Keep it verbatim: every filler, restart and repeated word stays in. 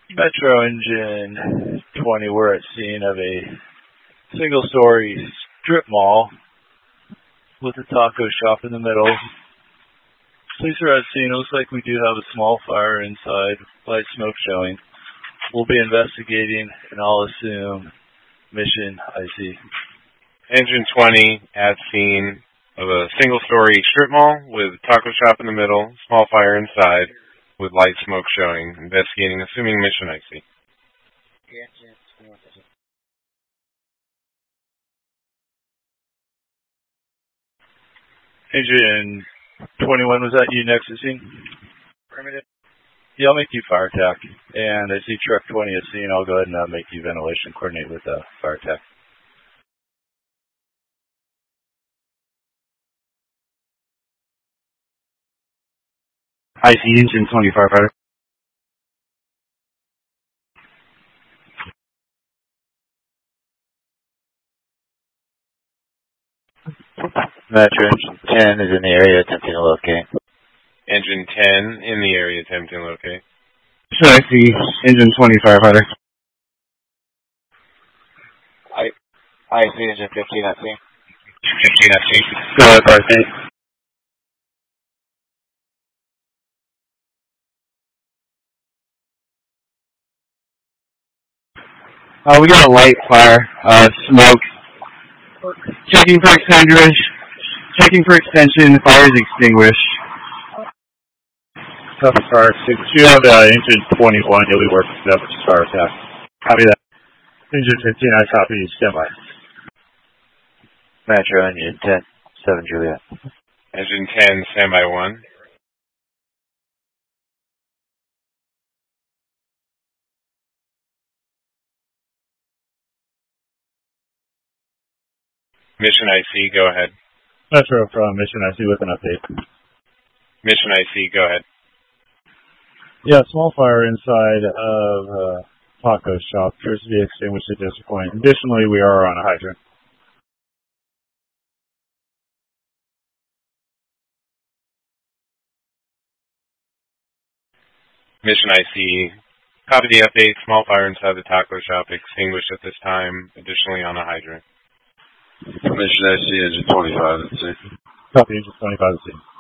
Metro Engine twenty, we're at scene of a single-story strip mall with a taco shop in the middle. Police are at scene. It looks like we do have a small fire inside, light smoke showing. We'll be investigating, and I'll assume mission I C. Engine twenty at scene of a single-story strip mall with a taco shop in the middle, small fire inside, with light smoke showing. Investigating, assuming mission I C. Engine twenty-one, was that you next to scene? Primitive. Yeah, I'll make you fire attack. And I see truck twenty at scene. I'll go ahead and uh, make you ventilation coordinate with uh, fire attack. I see engine twenty firefighter. Metro Engine ten is in the area attempting to locate. Engine ten in the area attempting to locate. So I see engine twenty firefighter. I I see engine fifteen at scene. fifteen at scene. Go ahead, fire. Uh, we got a light fire, uh, smoke. Checking for extinguish. Checking for extension. Fire is extinguished. Tough fire six. You have uh, engine twenty-one. You'll be working up with fire attack. Copy that. Engine fifteen, I copy. Standby. Metro Engine ten, seven Juliet. Engine ten, standby one. Mission I C, go ahead. Metro from Mission I C with an update. Mission I C, go ahead. Yeah, small fire inside of uh, taco shop. Appears to be extinguished at this point. Additionally, we are on a hydrant. Mission I C, copy the update. Small fire inside the taco shop, extinguished at this time. Additionally, on a hydrant. Mission I C, engine twenty-five at scene. Copy, engine twenty-five at scene.